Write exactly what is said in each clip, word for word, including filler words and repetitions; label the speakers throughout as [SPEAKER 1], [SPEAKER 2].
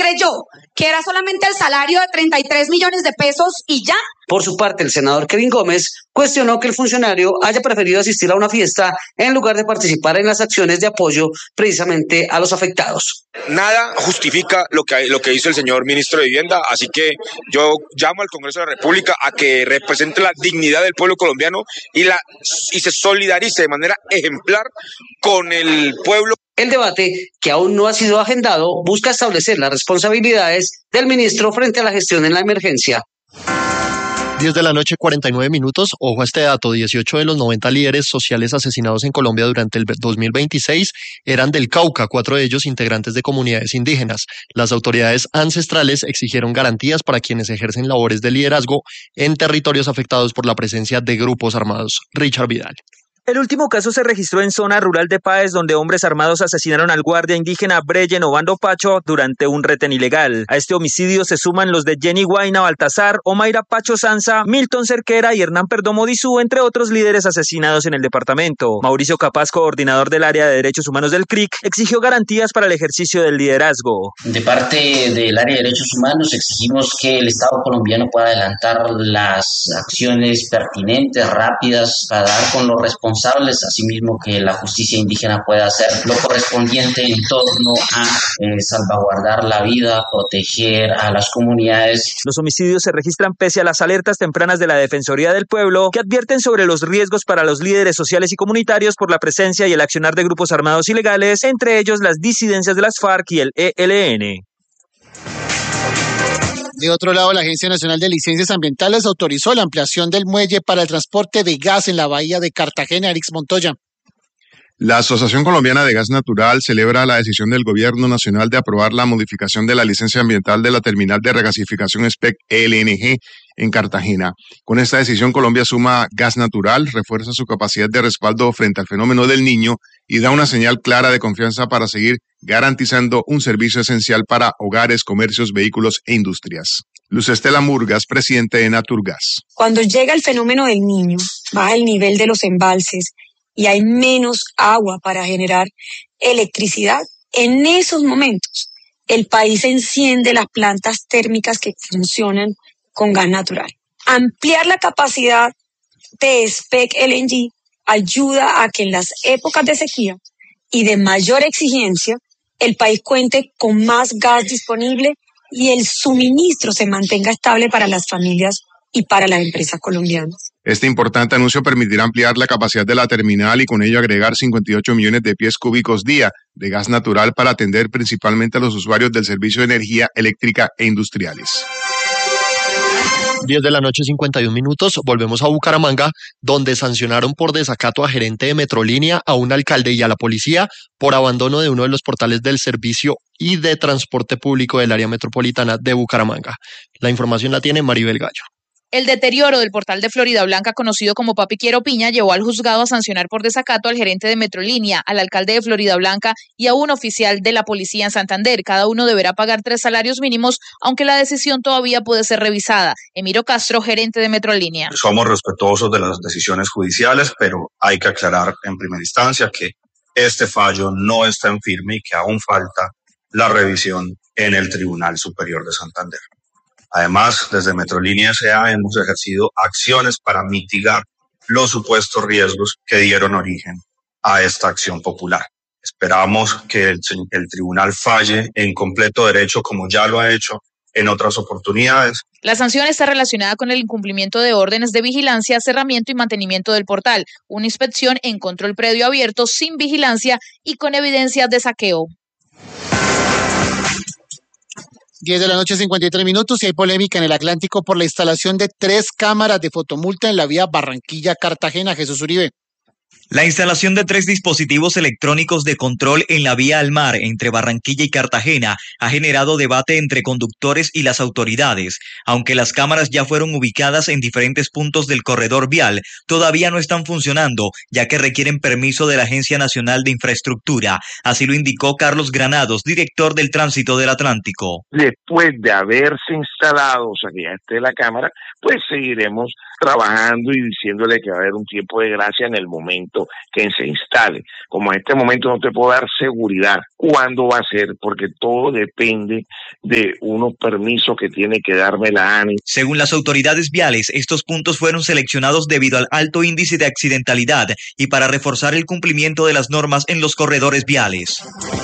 [SPEAKER 1] creyó que era solamente el salario de treinta y tres millones de pesos y ya.
[SPEAKER 2] Por su parte, el senador Kevin Gómez cuestionó que el funcionario haya preferido asistir a una fiesta en lugar de participar en las acciones de apoyo precisamente a los afectados.
[SPEAKER 3] Nada justifica lo que, lo que hizo el señor ministro de Vivienda, así que yo llamo al Congreso de la República a que represente la dignidad del pueblo colombiano y, la, y se solidarice de manera ejemplar con el pueblo.
[SPEAKER 2] El debate, que aún no ha sido agendado, busca establecer las responsabilidades del ministro frente a la gestión en la emergencia.
[SPEAKER 4] diez de la noche, cuarenta y nueve minutos. Ojo a este dato, dieciocho de los noventa líderes sociales asesinados en Colombia durante el dos mil veintiséis eran del Cauca, cuatro de ellos integrantes de comunidades indígenas. Las autoridades ancestrales exigieron garantías para quienes ejercen labores de liderazgo en territorios afectados por la presencia de grupos armados. Richard Vidal.
[SPEAKER 5] El último caso se registró en zona rural de Páez, donde hombres armados asesinaron al guardia indígena Breyen Obando Pacho durante un retén ilegal. A este homicidio se suman los de Jenny Guaina Baltazar, Omaira Pacho Sanza, Milton Cerquera y Hernán Perdomo Dizú, entre otros líderes asesinados en el departamento. Mauricio Capaz, coordinador del área de derechos humanos del C R I C, exigió garantías para el ejercicio del liderazgo.
[SPEAKER 6] De parte del área de derechos humanos exigimos que el Estado colombiano pueda adelantar las acciones pertinentes, rápidas, para dar con los responsables, asimismo que la justicia indígena pueda hacer lo correspondiente en torno a eh, salvaguardar la vida, proteger a las comunidades.
[SPEAKER 5] Los homicidios se registran pese a las alertas tempranas de la Defensoría del Pueblo, que advierten sobre los riesgos para los líderes sociales y comunitarios por la presencia y el accionar de grupos armados ilegales, entre ellos las disidencias de las FARC y el E L N.
[SPEAKER 7] De otro lado, la Agencia Nacional de Licencias Ambientales autorizó la ampliación del muelle para el transporte de gas en la bahía de Cartagena. Erix Montoya.
[SPEAKER 8] La Asociación Colombiana de Gas Natural celebra la decisión del Gobierno Nacional de aprobar la modificación de la licencia ambiental de la terminal de regasificación S P E C L N G en Cartagena. Con esta decisión, Colombia suma gas natural, refuerza su capacidad de respaldo frente al fenómeno del Niño y da una señal clara de confianza para seguir garantizando un servicio esencial para hogares, comercios, vehículos e industrias. Luz Estela Murgas, presidente de Naturgas.
[SPEAKER 1] Cuando llega el fenómeno del Niño, baja el nivel de los embalses y hay menos agua para generar electricidad, en esos momentos el país enciende las plantas térmicas que funcionan con gas natural. Ampliar la capacidad de S P E C L N G ayuda a que en las épocas de sequía y de mayor exigencia el país cuente con más gas disponible y el suministro se mantenga estable para las familias y para las empresas colombianas.
[SPEAKER 8] Este importante anuncio permitirá ampliar la capacidad de la terminal y con ello agregar cincuenta y ocho millones de pies cúbicos día de gas natural para atender principalmente a los usuarios del servicio de energía eléctrica e industriales.
[SPEAKER 4] diez de la noche, cincuenta y un minutos. Volvemos a Bucaramanga, donde sancionaron por desacato a gerente de Metrolínea, a un alcalde y a la policía por abandono de uno de los portales del servicio y de transporte público del área metropolitana de Bucaramanga. La información la tiene Maribel Gallo.
[SPEAKER 9] El deterioro del portal de Florida Blanca, conocido como Papi Quiero Piña, llevó al juzgado a sancionar por desacato al gerente de Metrolínea, al alcalde de Florida Blanca y a un oficial de la policía en Santander. Cada uno deberá pagar tres salarios mínimos, aunque la decisión todavía puede ser revisada. Emiro Castro, gerente de Metrolínea.
[SPEAKER 10] Somos respetuosos de las decisiones judiciales, pero hay que aclarar en primera instancia que este fallo no está en firme y que aún falta la revisión en el Tribunal Superior de Santander. Además, desde Metrolínea S A hemos ejercido acciones para mitigar los supuestos riesgos que dieron origen a esta acción popular. Esperamos que el, el tribunal falle en completo derecho, como ya lo ha hecho en otras oportunidades.
[SPEAKER 9] La sanción está relacionada con el incumplimiento de órdenes de vigilancia, cerramiento y mantenimiento del portal, una inspección en control predio abierto sin vigilancia y con evidencias de saqueo.
[SPEAKER 7] diez de la noche, cincuenta y tres minutos, y hay polémica en el Atlántico por la instalación de tres cámaras de fotomulta en la vía Barranquilla-Cartagena. Jesús Uribe.
[SPEAKER 11] La instalación de tres dispositivos electrónicos de control en la vía al mar entre Barranquilla y Cartagena ha generado debate entre conductores y las autoridades. Aunque las cámaras ya fueron ubicadas en diferentes puntos del corredor vial, todavía no están funcionando, ya que requieren permiso de la Agencia Nacional de Infraestructura. Así lo indicó Carlos Granados, director del Tránsito del Atlántico.
[SPEAKER 12] Después de haberse instalado, o sea que ya esté la cámara, pues seguiremos trabajando y diciéndole que va a haber un tiempo de gracia en el momento momento que se instale. Como en este momento no te puedo dar seguridad cuándo va a ser, porque todo depende de unos permisos que tiene que darme la ANI.
[SPEAKER 11] Según las autoridades viales, estos puntos fueron seleccionados debido al alto índice de accidentalidad y para reforzar el cumplimiento de las normas en los corredores viales.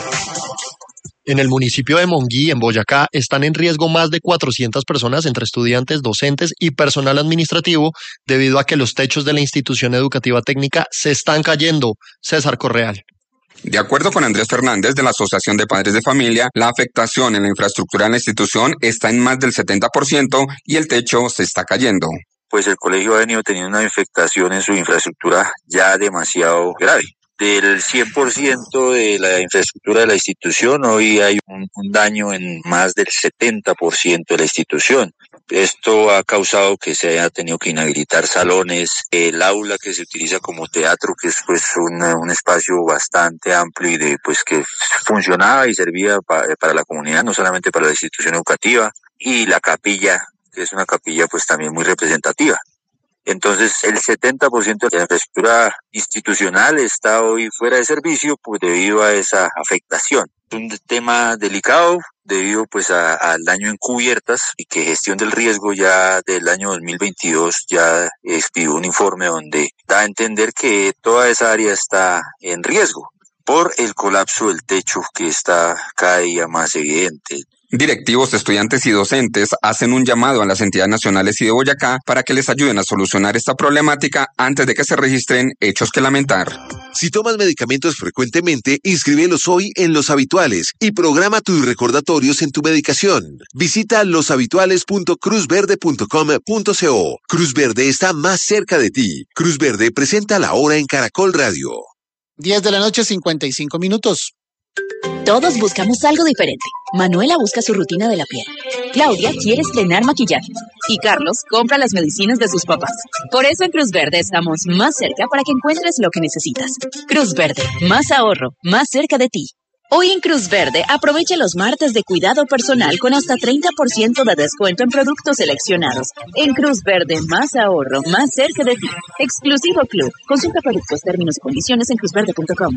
[SPEAKER 4] En el municipio de Monguí, en Boyacá, están en riesgo más de cuatrocientas personas entre estudiantes, docentes y personal administrativo debido a que los techos de la institución educativa técnica se están cayendo. César Correal.
[SPEAKER 13] De acuerdo con Andrés Fernández de la Asociación de Padres de Familia, la afectación en la infraestructura de la institución está en más del setenta por ciento y el techo se está cayendo.
[SPEAKER 14] Pues el colegio ha venido teniendo una afectación en su infraestructura ya demasiado grave. Del cien por ciento de la infraestructura de la institución, hoy hay un, un daño en más del setenta por ciento de la institución. Esto ha causado que se haya tenido que inhabilitar salones, el aula que se utiliza como teatro, que es pues un, un espacio bastante amplio y de pues que funcionaba y servía pa, para la comunidad, no solamente para la institución educativa, y la capilla, que es una capilla pues también muy representativa. Entonces, el setenta por ciento de la infraestructura institucional está hoy fuera de servicio pues debido a esa afectación. Es un tema delicado debido pues a, al daño en cubiertas y que Gestión del Riesgo ya del año dos mil veintidós ya expidió un informe donde da a entender que toda esa área está en riesgo por el colapso del techo que está cada día más evidente.
[SPEAKER 13] Directivos, estudiantes y docentes hacen un llamado a las entidades nacionales y de Boyacá para que les ayuden a solucionar esta problemática antes de que se registren hechos que lamentar.
[SPEAKER 15] Si tomas medicamentos frecuentemente, inscríbelos hoy en Los Habituales y programa tus recordatorios en tu medicación. Visita los habituales punto cruz verde punto com punto co. Cruz Verde está más cerca de ti. Cruz Verde presenta La Hora en Caracol Radio.
[SPEAKER 7] diez de la noche, cincuenta y cinco minutos.
[SPEAKER 16] Todos buscamos algo diferente. Manuela busca su rutina de la piel. Claudia quiere estrenar maquillaje. Y Carlos compra las medicinas de sus papás. Por eso en Cruz Verde estamos más cerca para que encuentres lo que necesitas. Cruz Verde, más ahorro, más cerca de ti. Hoy en Cruz Verde aprovecha los martes de cuidado personal con hasta treinta por ciento de descuento en productos seleccionados. En Cruz Verde, más ahorro, más cerca de ti. Exclusivo Club. Consulta productos, términos y condiciones en cruz verde punto com.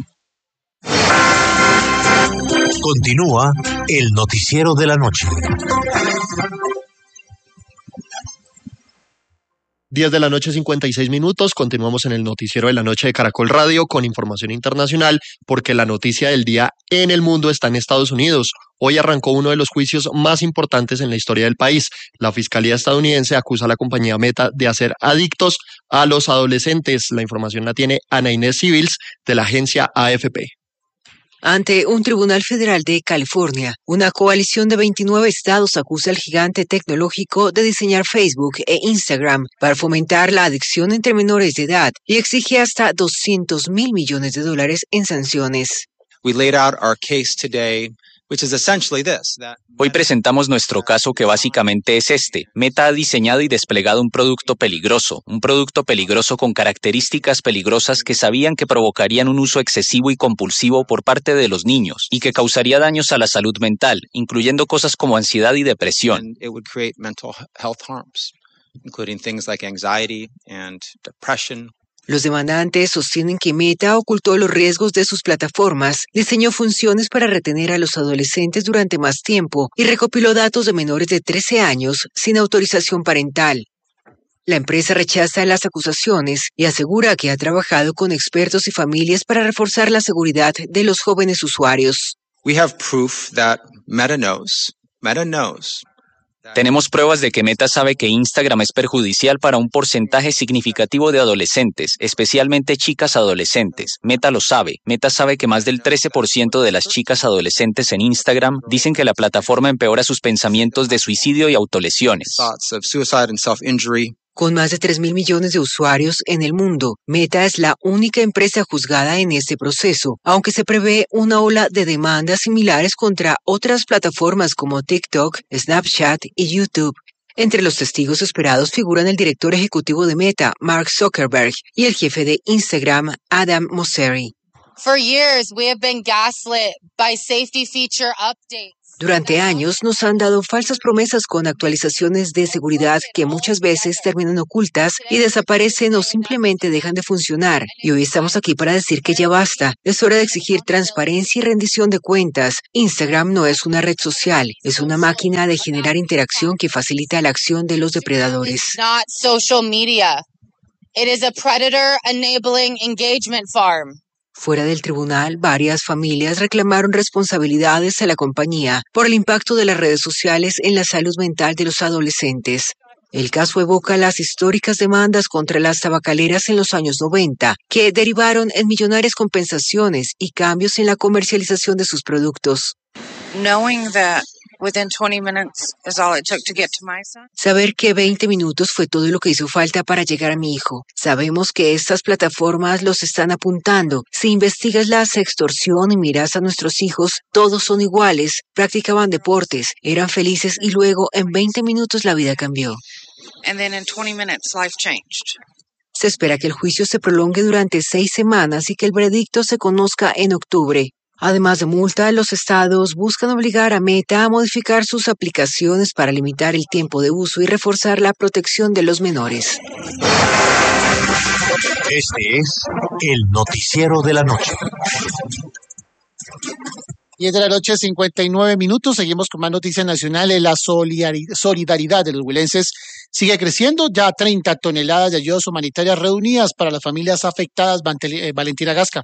[SPEAKER 17] Continúa el noticiero de la noche.
[SPEAKER 4] diez de la noche, cincuenta y seis minutos. Continuamos en el noticiero de la noche de Caracol Radio con información internacional porque la noticia del día en el mundo está en Estados Unidos. Hoy arrancó uno de los juicios más importantes en la historia del país. La Fiscalía estadounidense acusa a la compañía Meta de hacer adictos a los adolescentes. La información la tiene Ana Inés Civils de la agencia A F P.
[SPEAKER 18] Ante un tribunal federal de California, una coalición de veintinueve estados acusa al gigante tecnológico de diseñar Facebook e Instagram para fomentar la adicción entre menores de edad y exige hasta doscientos mil millones de dólares en sanciones.
[SPEAKER 19] We laid out our case today, which is essentially this, that
[SPEAKER 20] Hoy presentamos nuestro caso que básicamente es este. Meta ha diseñado y desplegado un producto peligroso, un producto peligroso con características peligrosas que sabían que provocarían un uso excesivo y compulsivo por parte de los niños y que causaría daños a la salud mental, incluyendo cosas como ansiedad y depresión.
[SPEAKER 19] and it would create mental health harms, including things like anxiety and depression.
[SPEAKER 18] Los demandantes sostienen que Meta ocultó los riesgos de sus plataformas, diseñó funciones para retener a los adolescentes durante más tiempo y recopiló datos de menores de trece años sin autorización parental. La empresa rechaza las acusaciones y asegura que ha trabajado con expertos y familias para reforzar la seguridad de los jóvenes usuarios.
[SPEAKER 19] We have proof that Meta knows, Meta knows
[SPEAKER 20] Tenemos pruebas de que Meta sabe que Instagram es perjudicial para un porcentaje significativo de adolescentes, especialmente chicas adolescentes. Meta lo sabe. Meta sabe que más del trece por ciento de las chicas adolescentes en Instagram dicen que la plataforma empeora sus pensamientos de suicidio y autolesiones.
[SPEAKER 19] thoughts of suicide and self-injury.
[SPEAKER 18] Con más de tres mil millones de usuarios en el mundo, Meta es la única empresa juzgada en este proceso, aunque se prevé una ola de demandas similares contra otras plataformas como TikTok, Snapchat y YouTube. Entre los testigos esperados figuran el director ejecutivo de Meta, Mark Zuckerberg, y el jefe de Instagram, Adam Mosseri.
[SPEAKER 21] For years, we have been gaslit by safety feature updates.
[SPEAKER 18] Durante años nos han dado falsas promesas con actualizaciones de seguridad que muchas veces terminan ocultas y desaparecen o simplemente dejan de funcionar. Y hoy estamos aquí para decir que ya basta. Es hora de exigir transparencia y rendición de cuentas. Instagram no es una red social, es una máquina de generar interacción que facilita la acción de los depredadores.
[SPEAKER 21] Not social media. It is a predator enabling engagement farm.
[SPEAKER 18] Fuera del tribunal, varias familias reclamaron responsabilidades a la compañía por el impacto de las redes sociales en la salud mental de los adolescentes. El caso evoca las históricas demandas contra las tabacaleras en los años noventa, que derivaron en millonarias compensaciones y cambios en la comercialización de sus productos.
[SPEAKER 22] Knowing that within twenty minutes is all it took to get to my son.
[SPEAKER 18] Saber que veinte minutos fue todo lo que hizo falta para llegar a mi hijo. Sabemos que estas plataformas los están apuntando. Si investigas la sextorsión y miras a nuestros hijos, todos son iguales, practicaban deportes, eran felices y luego en veinte minutos la vida cambió.
[SPEAKER 22] And then in twenty minutes life changed.
[SPEAKER 18] Se espera que el juicio se prolongue durante seis semanas y que el veredicto se conozca en octubre. Además de multa, los estados buscan obligar a Meta a modificar sus aplicaciones para limitar el tiempo de uso y reforzar la protección de los menores.
[SPEAKER 17] Este es el noticiero de la noche.
[SPEAKER 7] diez de la noche, cincuenta y nueve minutos. Seguimos con más noticias nacionales. La solidaridad de los huilenses sigue creciendo. Ya treinta toneladas de ayudas humanitarias reunidas para las familias afectadas. Valentina Gasca.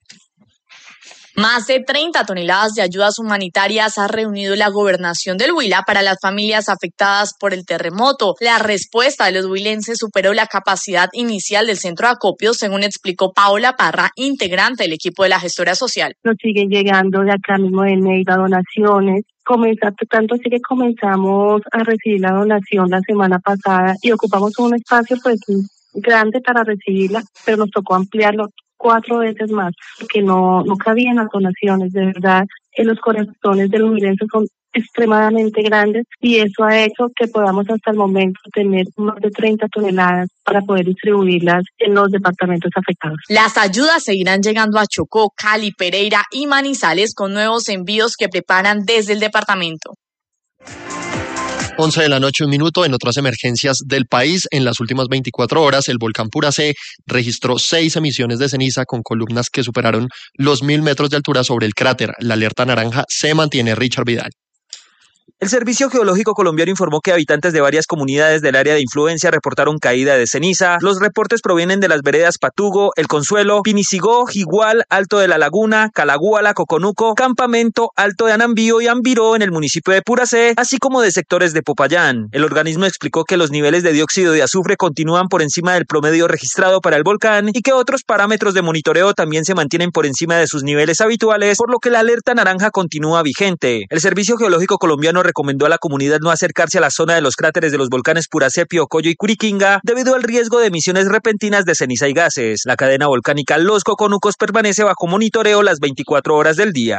[SPEAKER 23] Más de treinta toneladas de ayudas humanitarias ha reunido la gobernación del Huila para las familias afectadas por el terremoto. La respuesta de los huilenses superó la capacidad inicial del centro de acopio, según explicó Paola Parra, integrante del equipo de la gestora social.
[SPEAKER 24] Nos siguen llegando de acá mismo de Neiva donaciones. Comenzar, tanto así que comenzamos a recibir la donación la semana pasada y ocupamos un espacio pues grande para recibirla, pero nos tocó ampliarlo cuatro veces más, porque no, no cabían las donaciones, de verdad, en los corazones de los huilenses son extremadamente grandes y eso ha hecho que podamos hasta el momento tener más de treinta toneladas para poder distribuirlas en los departamentos afectados.
[SPEAKER 23] Las ayudas seguirán llegando a Chocó, Cali, Pereira y Manizales con nuevos envíos que preparan desde el departamento.
[SPEAKER 4] once de la noche, un minuto. En otras emergencias del país, en las últimas veinticuatro horas, el volcán Puracé registró seis emisiones de ceniza con columnas que superaron los mil metros de altura sobre el cráter. La alerta naranja se mantiene. Richard Vidal.
[SPEAKER 5] El Servicio Geológico Colombiano informó que habitantes de varias comunidades del área de influencia reportaron caída de ceniza. Los reportes provienen de las veredas Patugo, El Consuelo, Pinisigó, Jigual, Alto de la Laguna, Calaguala, Coconuco, Campamento, Alto de Anambío y Ambiró en el municipio de Puracé, así como de sectores de Popayán. El organismo explicó que los niveles de dióxido de azufre continúan por encima del promedio registrado para el volcán y que otros parámetros de monitoreo también se mantienen por encima de sus niveles habituales, por lo que la alerta naranja continúa vigente. El Servicio Geológico Colombiano recomendó a la comunidad no acercarse a la zona de los cráteres de los volcanes Puracé, Piocoyo y Curiquinga debido al riesgo de emisiones repentinas de ceniza y gases. La cadena volcánica Los Coconucos permanece bajo monitoreo las veinticuatro horas del día.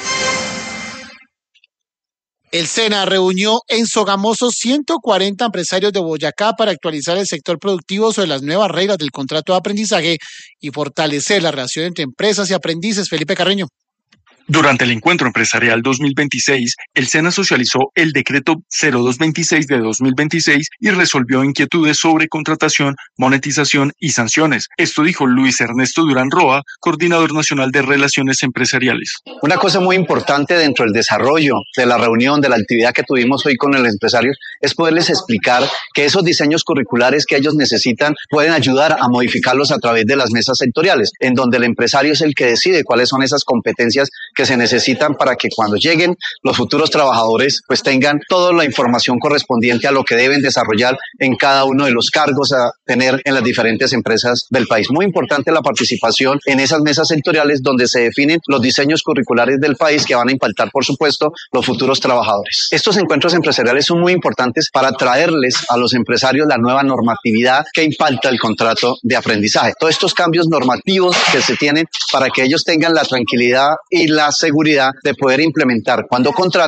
[SPEAKER 7] El SENA reunió en Sogamoso ciento cuarenta empresarios de Boyacá para actualizar el sector productivo sobre las nuevas reglas del contrato de aprendizaje y fortalecer la relación entre empresas y aprendices. Felipe Carreño.
[SPEAKER 25] Durante el encuentro empresarial dos mil veintiséis, el SENA socializó el decreto cero dos veintiséis de dos mil veintiséis y resolvió inquietudes sobre contratación, monetización y sanciones. Esto dijo Luis Ernesto Durán Roa, coordinador nacional de Relaciones Empresariales.
[SPEAKER 26] Una cosa muy importante dentro del desarrollo de la reunión, de la actividad que tuvimos hoy con los empresarios, es poderles explicar que esos diseños curriculares que ellos necesitan pueden ayudar a modificarlos a través de las mesas sectoriales, en donde el empresario es el que decide cuáles son esas competencias que se necesitan para que cuando lleguen los futuros trabajadores pues tengan toda la información correspondiente a lo que deben desarrollar en cada uno de los cargos a tener en las diferentes empresas del país. Muy importante la participación en esas mesas sectoriales donde se definen los diseños curriculares del país que van a impactar, por supuesto, los futuros trabajadores. Estos encuentros empresariales son muy importantes para traerles a los empresarios la nueva normatividad que impacta el contrato de aprendizaje. Todos estos cambios normativos que se tienen para que ellos tengan la tranquilidad y la seguridad de poder implementar cuando contraten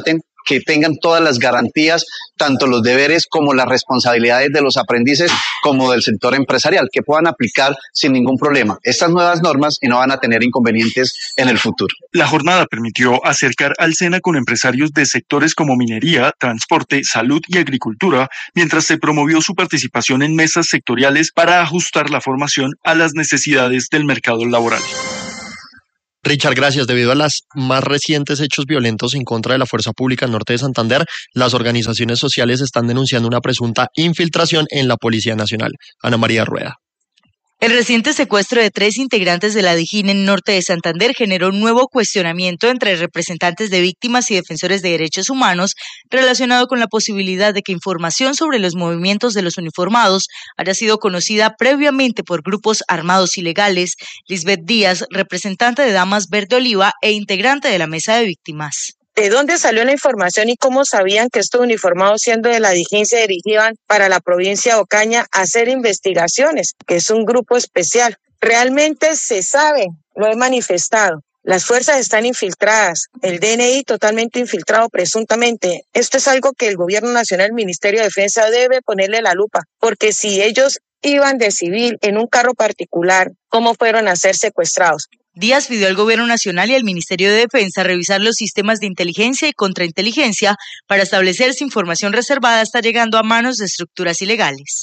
[SPEAKER 26] que tengan todas las garantías, tanto los deberes como las responsabilidades de los aprendices como del sector empresarial, que puedan aplicar sin ningún problema estas nuevas normas y no van a tener inconvenientes en el futuro.
[SPEAKER 25] La jornada permitió acercar al SENA con empresarios de sectores como minería, transporte, salud y agricultura, mientras se promovió su participación en mesas sectoriales para ajustar la formación a las necesidades del mercado laboral.
[SPEAKER 4] Richard, gracias. Debido a los más recientes hechos violentos en contra de la Fuerza Pública Norte de Santander, las organizaciones sociales están denunciando una presunta infiltración en la Policía Nacional. Ana María Rueda.
[SPEAKER 1] El reciente secuestro de tres integrantes de la DIJÍN en Norte de Santander generó un nuevo cuestionamiento entre representantes de víctimas y defensores de derechos humanos relacionado con la posibilidad de que información sobre los movimientos de los uniformados haya sido conocida previamente por grupos armados ilegales. Lisbeth Díaz, representante de Damas Verde Oliva e integrante de la Mesa de Víctimas.
[SPEAKER 2] ¿De dónde salió la información y cómo sabían que estos uniformados, siendo de la DIJÍN, se dirigían para la provincia de Ocaña a hacer investigaciones, que es un grupo especial? Realmente se sabe, lo he manifestado. Las fuerzas están infiltradas, el D N I totalmente infiltrado presuntamente. Esto es algo que el Gobierno Nacional, el Ministerio de Defensa debe ponerle la lupa, porque si ellos iban de civil en un carro particular, ¿cómo fueron a ser secuestrados?
[SPEAKER 1] Díaz pidió al Gobierno Nacional y al Ministerio de Defensa revisar los sistemas de inteligencia y contrainteligencia para establecer si información reservada está llegando a manos de estructuras ilegales.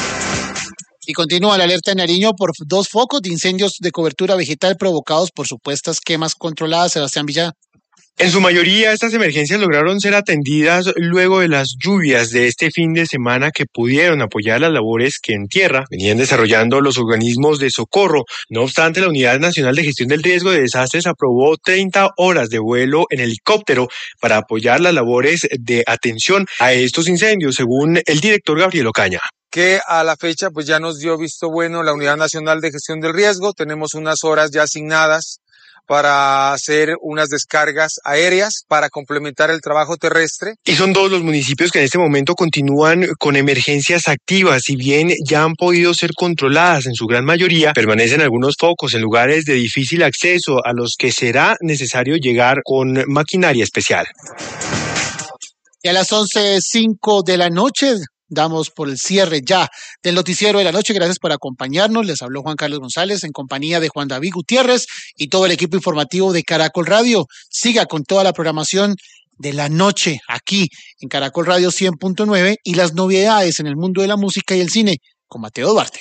[SPEAKER 7] Y continúa la alerta en Nariño por dos focos de incendios de cobertura vegetal provocados por supuestas quemas controladas. Sebastián Villa.
[SPEAKER 3] En su mayoría, estas emergencias lograron ser atendidas luego de las lluvias de este fin de semana que pudieron apoyar las labores que en tierra venían desarrollando los organismos de socorro. No obstante, la Unidad Nacional de Gestión del Riesgo de Desastres aprobó treinta horas de vuelo en helicóptero para apoyar las labores de atención a estos incendios, según el director Gabriel Ocaña.
[SPEAKER 6] Que a la fecha pues ya nos dio visto bueno la Unidad Nacional de Gestión del Riesgo. Tenemos unas horas ya asignadas para hacer unas descargas aéreas para complementar el trabajo terrestre.
[SPEAKER 3] Y son dos los municipios que en este momento continúan con emergencias activas. Si bien ya han podido ser controladas en su gran mayoría, permanecen algunos focos en lugares de difícil acceso a los que será necesario llegar con maquinaria especial.
[SPEAKER 7] Y a las once cinco de la noche damos por el cierre ya del noticiero de la noche. Gracias por acompañarnos. Les habló Juan Carlos González en compañía de Juan David Gutiérrez y todo el equipo informativo de Caracol Radio. Siga con toda la programación de la noche aquí en Caracol Radio cien punto nueve y las novedades en el mundo de la música y el cine con Mateo Duarte.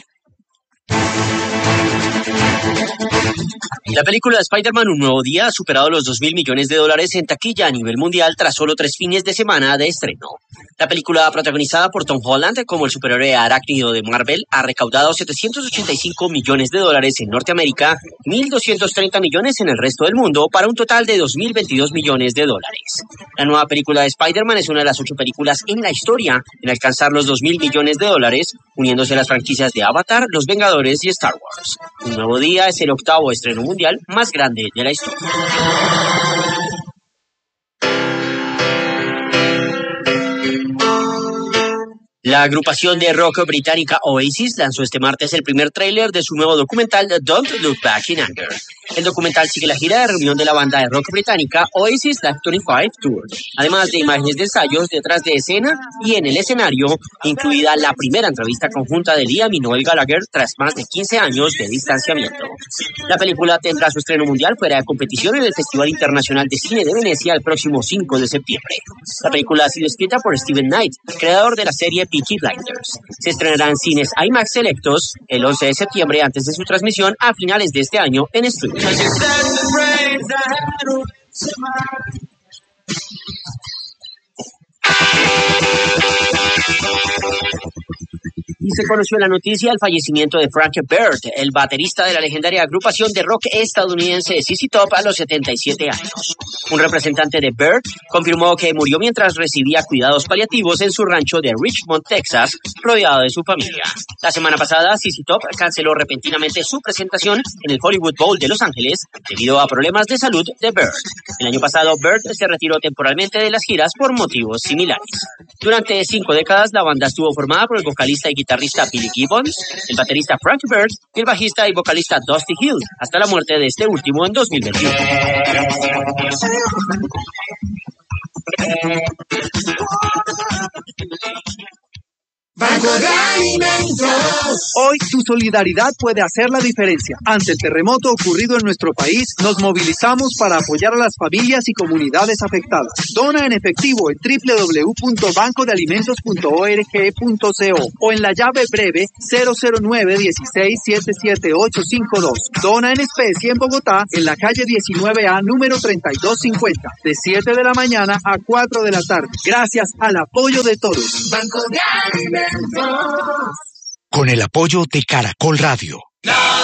[SPEAKER 8] La película de Spider-Man Un Nuevo Día ha superado los dos mil millones de dólares en taquilla a nivel mundial tras solo tres fines de semana de estreno. La película, protagonizada por Tom Holland como el superhéroe arácnido de Marvel, ha recaudado setecientos ochenta y cinco millones de dólares en Norteamérica, mil doscientos treinta millones en el resto del mundo, para un total de dos mil veintidós millones de dólares. La nueva película de Spider-Man es una de las ocho películas en la historia en alcanzar los dos mil millones de dólares, uniéndose a las franquicias de Avatar, Los Vengadores y Star Wars. Un Nuevo Día es el octavo estreno mundial más grande de la historia. La agrupación de rock británica Oasis lanzó este martes el primer tráiler de su nuevo documental Don't Look Back in Anger. El documental sigue la gira de reunión de la banda de rock británica Oasis Live veinticinco Tour, además de imágenes de ensayos detrás de escena y en el escenario, incluida la primera entrevista conjunta de Liam y Noel Gallagher tras más de quince años de distanciamiento. La película tendrá su estreno mundial fuera de competición en el Festival Internacional de Cine de Venecia el próximo cinco de septiembre. La película ha sido escrita por Steven Knight, creador de la serie Peaky Blinders. Se estrenará en cines IMAX selectos el once de septiembre antes de su transmisión a finales de este año en streaming. Y se conoció la noticia del fallecimiento de Frank Bird, el baterista de la legendaria agrupación de rock estadounidense Z Z Top, a los setenta y siete años. Un representante de Bird confirmó que murió mientras recibía cuidados paliativos en su rancho de Richmond, Texas, rodeado de su familia. La semana pasada, Z Z Top canceló repentinamente su presentación en el Hollywood Bowl de Los Ángeles debido a problemas de salud de Bird. El año pasado, Bird se retiró temporalmente de las giras por motivos similares. Durante cinco décadas, la banda estuvo formada por el vocalista y guitarrista Billy Gibbons, el baterista Frank Bird y el bajista y vocalista Dusty Hill, hasta la muerte de este último en dos mil veintiuno.
[SPEAKER 9] Banco de Alimentos.
[SPEAKER 10] Hoy tu solidaridad puede hacer la diferencia. Ante el terremoto ocurrido en nuestro país, nos movilizamos para apoyar a las familias y comunidades afectadas. Dona en efectivo en doble u doble u doble u punto banco de alimentos punto org punto co o en la llave breve cero cero nueve dieciséis setenta y siete ochocientos cincuenta y dos. Dona en especie en Bogotá, en la calle diecinueve A, número treinta y dos cincuenta, de siete de la mañana a cuatro de la tarde. Gracias al apoyo de todos.
[SPEAKER 9] Banco de Alimentos.
[SPEAKER 17] Con el apoyo de Caracol Radio.
[SPEAKER 9] La